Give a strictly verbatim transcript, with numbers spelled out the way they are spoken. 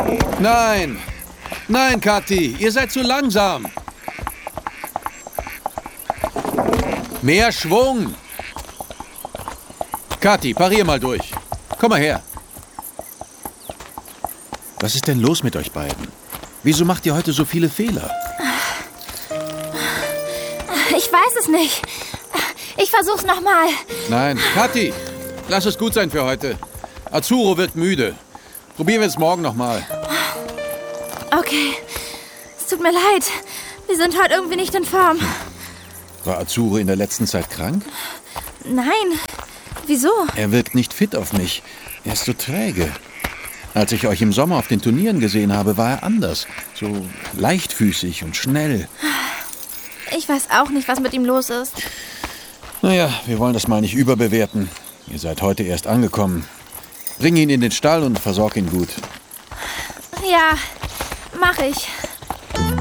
Nein! Nein, Kathi, ihr seid zu langsam. Mehr Schwung! Kathi, parier mal durch. Komm mal her. Was ist denn los mit euch beiden? Wieso macht ihr heute so viele Fehler? Ich weiß es nicht. Ich versuch's nochmal. Nein, Kathi, lass es gut sein für heute. Azzurro wird müde. Probieren wir es morgen nochmal. Okay. Es tut mir leid. Wir sind heute irgendwie nicht in Form. War Azzurro in der letzten Zeit krank? Nein. Wieso? Er wirkt nicht fit auf mich. Er ist so träge. Als ich euch im Sommer auf den Turnieren gesehen habe, war er anders. So leichtfüßig und schnell. Ich weiß auch nicht, was mit ihm los ist. Naja, wir wollen das mal nicht überbewerten. Ihr seid heute erst angekommen. Bring ihn in den Stall und versorg ihn gut. Ja, mach ich.